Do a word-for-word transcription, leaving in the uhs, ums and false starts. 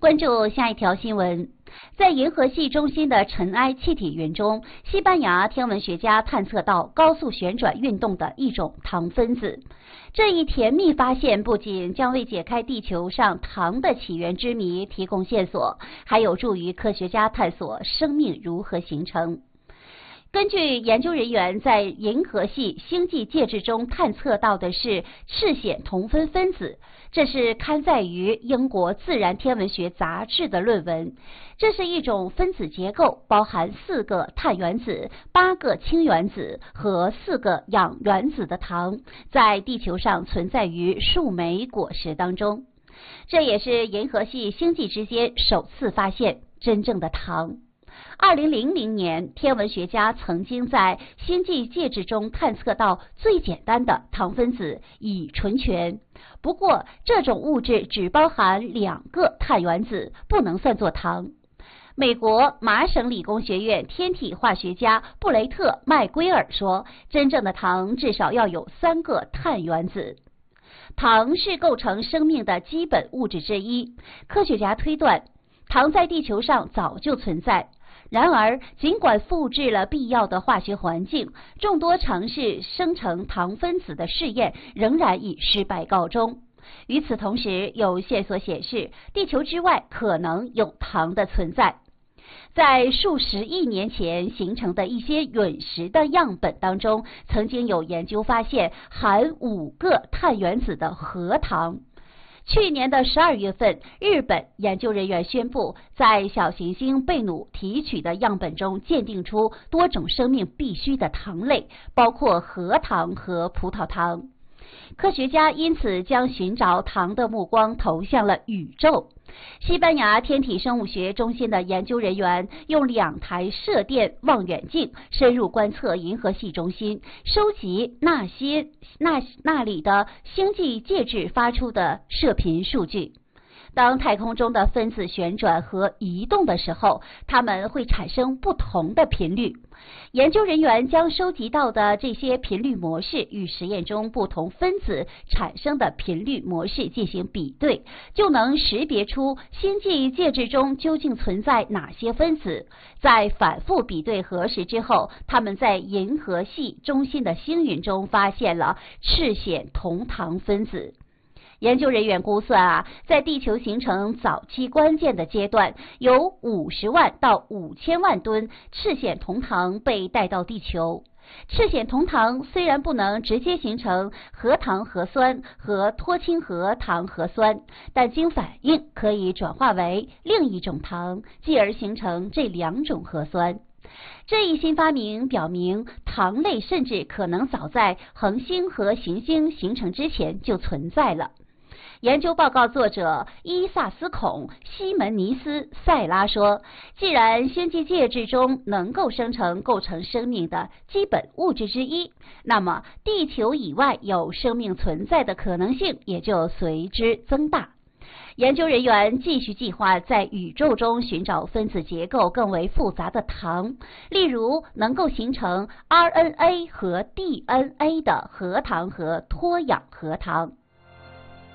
关注下一条新闻，在银河系中心的尘埃气体云中，西班牙天文学家探测到高速旋转运动的一种糖分子。这一甜蜜发现不仅将为解开地球上糖的起源之谜提供线索，还有助于科学家探索生命如何形成。根据研究人员在银河系星际介质中探测到的是赤藓同分分子，这是刊载于英国自然天文学杂志的论文。这是一种分子结构，包含四个碳原子、八个氢原子和四个氧原子的糖，在地球上存在于树莓果实当中。这也是银河系星际之间首次发现真正的糖。二零零零年，天文学家曾经在星际介质中探测到最简单的糖分子乙醇醛。不过，这种物质只包含两个碳原子，不能算作糖。美国麻省理工学院天体化学家布雷特·麦圭尔说，真正的糖至少要有三个碳原子。糖是构成生命的基本物质之一。科学家推断，糖在地球上早就存在。然而，尽管复制了必要的化学环境，众多尝试生成糖分子的试验仍然以失败告终。与此同时，有线索显示，地球之外可能有糖的存在。在数十亿年前形成的一些陨石的样本当中，曾经有研究发现含五个碳原子的核糖。去年的十二月份，日本研究人员宣布，在小行星贝努提取的样本中鉴定出多种生命必需的糖类，包括核糖和葡萄糖。科学家因此将寻找糖的目光投向了宇宙。西班牙天体生物学中心的研究人员用两台射电望远镜深入观测银河系中心，收集那些那那里的星际介质发出的射频数据。当太空中的分子旋转和移动的时候，它们会产生不同的频率。研究人员将收集到的这些频率模式与实验中不同分子产生的频率模式进行比对，就能识别出星际介质中究竟存在哪些分子。在反复比对核实之后，他们在银河系中心的星云中发现了赤藓同糖分子。研究人员估算啊，在地球形成早期关键的阶段，有五十万到五千万吨赤藓同糖被带到地球。赤藓同糖虽然不能直接形成核糖核酸和脱氢核糖核酸，但经反应可以转化为另一种糖，继而形成这两种核酸。这一新发明表明，糖类甚至可能早在恒星和行星形成之前就存在了。研究报告作者伊萨斯孔·西门尼斯·塞拉说，既然星际介质中能够生成构成生命的基本物质之一，那么地球以外有生命存在的可能性也就随之增大。研究人员继续计划在宇宙中寻找分子结构更为复杂的糖，例如能够形成 R N A 和 D N A 的核糖和脱氧核糖。